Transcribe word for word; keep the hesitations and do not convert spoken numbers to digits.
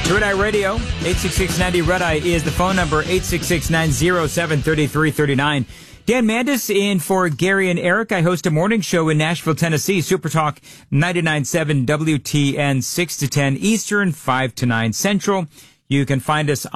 Red Eye Radio, eight six six ninety Red Eye is the phone number, eight six six nine zero seven three three three nine. Dan Mandis in for Gary and Eric. I host a morning show in Nashville, Tennessee, Super Talk ninety-nine point seven W T N, six to ten Eastern, five to nine Central. You can find us